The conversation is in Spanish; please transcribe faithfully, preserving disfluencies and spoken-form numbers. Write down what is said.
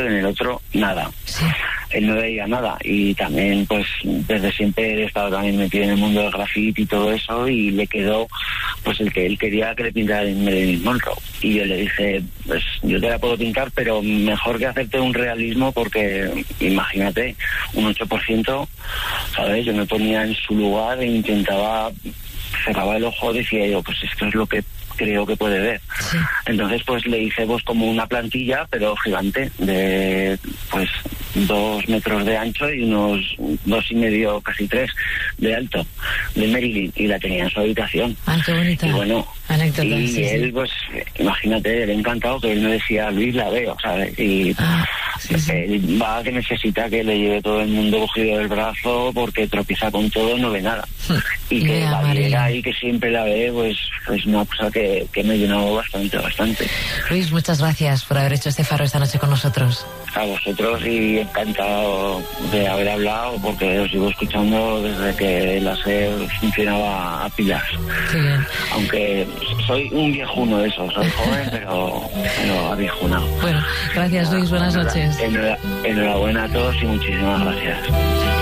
y en el otro nada. Sí. Él no veía nada, y también pues desde siempre he estado también metido en el mundo del graffiti y todo eso, y le quedó pues el que él quería que le pintara en Marilyn Monroe. Y yo le dije, pues yo te la puedo pintar, pero mejor que hacerte un realismo, porque imagínate, un ocho por ciento, ¿sabes? Yo me ponía en su lugar e intentaba, cerraba el ojo, decía yo, pues esto es lo que creo que puede ver. Sí. Entonces pues le hice pues como una plantilla, pero gigante, de pues dos metros de ancho y unos dos y medio, casi tres de alto, de Marilyn, y la tenía en su habitación. Ah, qué bonita. Y bueno, anécdota, y sí, él sí. pues imagínate, le encantado, que él me decía, Luis, la veo, ¿sabes? Y Ah, sí, sí. él va que necesita que le lleve todo el mundo cogido del brazo, porque tropieza con todo, no ve nada. Y Y que vea, la Marilyn. viera y que siempre la ve, pues es una cosa que, que me llenó bastante, bastante. Luis, muchas gracias por haber hecho este faro esta noche con nosotros. A vosotros, y encantado de haber hablado, porque os sigo escuchando desde que la SER funcionaba a pilas. Qué bien. Aunque soy un viejuno de eso, soy joven, pero, pero aviejunado. Bueno, gracias Luis, buenas noches. Enhora- Enhorabuena a todos y muchísimas gracias.